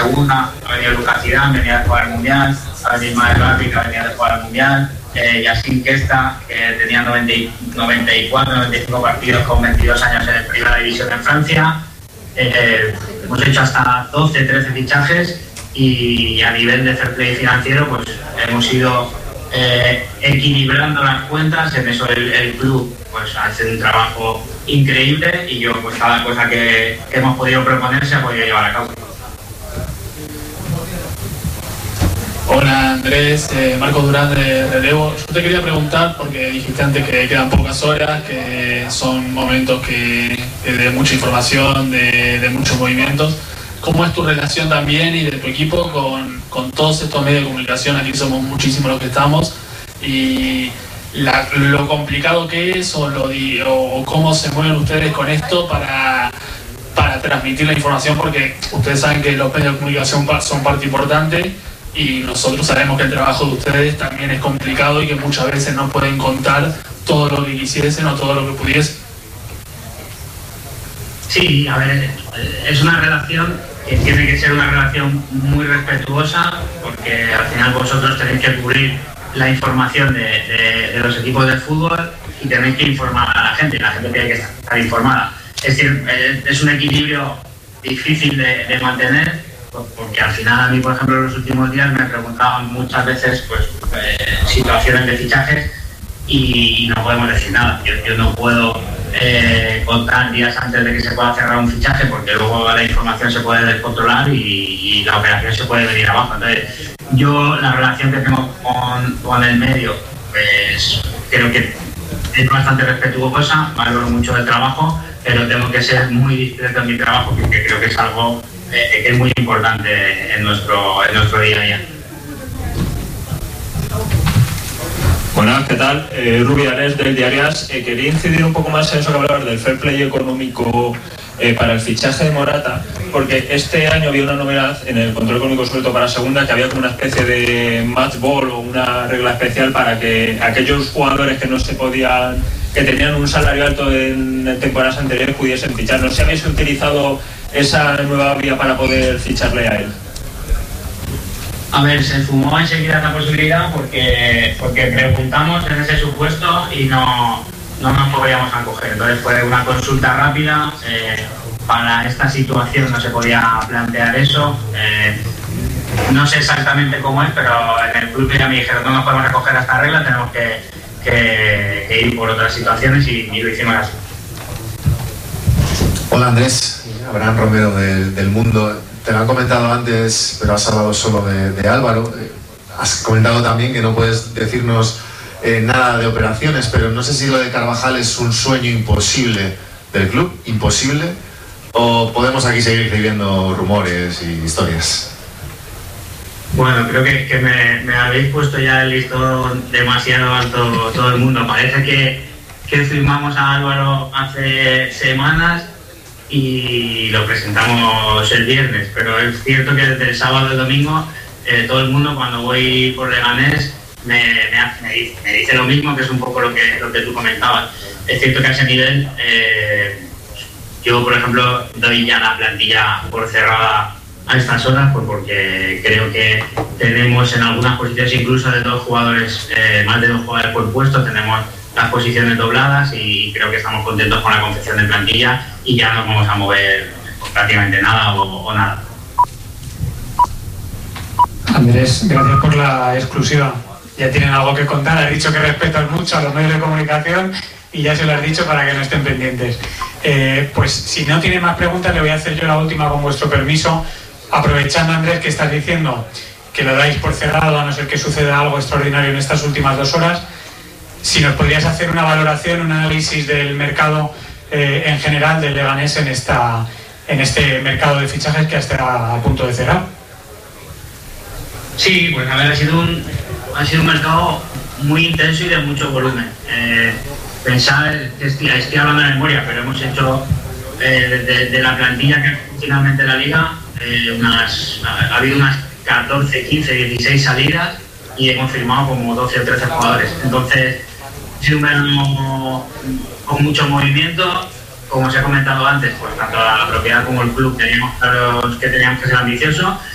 segunda, ha venido Lucas Zidane, venía de jugar al Mundial, ha venido Ismael Barri, que venía de jugar al Mundial, Yacine Kesta, que tenía 94, 95 partidos con 22 años en primera división en Francia. Hemos hecho hasta 12, 13 fichajes y a nivel de fair play financiero pues hemos ido equilibrando las cuentas. En eso el club pues hace un trabajo increíble y yo pues cada cosa que hemos podido proponer se ha podido llevar a cabo. Hola Andrés, Marco Durán de Relevo. Yo te quería preguntar, porque dijiste antes que quedan pocas horas, que son momentos de mucha información, de muchos movimientos. ¿Cómo es tu relación también y de tu equipo con todos estos medios de comunicación? Aquí somos muchísimos los que estamos. Y lo complicado que es o cómo se mueven ustedes con esto para transmitir la información, porque ustedes saben que los medios de comunicación son parte importante. Y nosotros sabemos que el trabajo de ustedes también es complicado y que muchas veces no pueden contar todo lo que quisiesen o todo lo que pudiesen. Sí, a ver, es una relación que tiene que ser una relación muy respetuosa, porque al final vosotros tenéis que cubrir la información de los equipos de fútbol y tenéis que informar a la gente, y la gente tiene que estar informada. Es decir, es un equilibrio difícil de mantener, porque al final a mí, por ejemplo, en los últimos días me preguntaban muchas veces pues situaciones de fichajes y no podemos decir nada. Yo no puedo contar días antes de que se pueda cerrar un fichaje, porque luego la información se puede descontrolar y la operación se puede venir abajo. Entonces yo la relación que tengo con el medio pues creo que es bastante respetuosa, valoro mucho el trabajo, pero tengo que ser muy discreto en mi trabajo, porque creo que es algo que es muy importante en nuestro día a día. Buenas, ¿qué tal? Rubiales del Diarias. Quería incidir un poco más en eso que hablabas del fair play económico para el fichaje de Morata, porque este año había una novedad en el control económico, sobre todo para segunda, que había como una especie de match ball o una regla especial para que aquellos jugadores que tenían un salario alto en temporadas anteriores pudiesen fichar. No sé si habéis utilizado esa nueva vía para poder ficharle a él. A ver, se fumó enseguida esa posibilidad porque preguntamos en ese supuesto y no nos podíamos acoger. Entonces fue una consulta rápida. Para esta situación no se podía plantear eso. No sé exactamente cómo es, pero en el club ya me dijeron no nos podemos acoger a esta regla, tenemos que ir por otras situaciones y lo hicimos así. Hola Andrés, Abraham Romero del Mundo. Te lo han comentado antes, pero has hablado solo de Álvaro. Has comentado también que no puedes decirnos nada de operaciones, pero no sé si lo de Carvajal es un sueño imposible del club, imposible, o podemos aquí seguir escribiendo rumores y historias. Bueno, creo que me habéis puesto ya el listón demasiado alto todo el mundo. Parece que firmamos a Álvaro hace semanas y lo presentamos el viernes, pero es cierto que desde el sábado y domingo todo el mundo, cuando voy por Leganés, me dice lo mismo, que es un poco lo que tú comentabas. Es cierto que a ese nivel yo, por ejemplo, doy ya la plantilla por cerrada a estas horas, pues porque creo que tenemos en algunas posiciones incluso de dos jugadores, más de dos jugadores por puesto, tenemos las posiciones dobladas y creo que estamos contentos con la confección de plantilla y ya no vamos a mover prácticamente nada o nada. Andrés, gracias por la exclusiva. Ya tienen algo que contar, has dicho que respetas mucho a los medios de comunicación y ya se lo has dicho para que no estén pendientes. Pues si no tiene más preguntas, le voy a hacer yo la última con vuestro permiso. Aprovechando, Andrés, que estás diciendo que lo dais por cerrado a no ser que suceda algo extraordinario en estas últimas 2 horas, si nos podrías hacer una valoración, un análisis del mercado en general del Leganés en este mercado de fichajes que está a punto de cerrar. Sí, pues a ver, ha sido un mercado muy intenso y de mucho volumen. Pensar, estoy hablando de memoria, pero hemos hecho de la plantilla que finalmente la liga, ha habido unas 14, 15, 16 salidas y hemos firmado como 12 o 13 jugadores. Entonces, ha sido un verano con mucho movimiento. Como os he comentado antes, pues tanto la propiedad como el club teníamos claros que teníamos que ser ambiciosos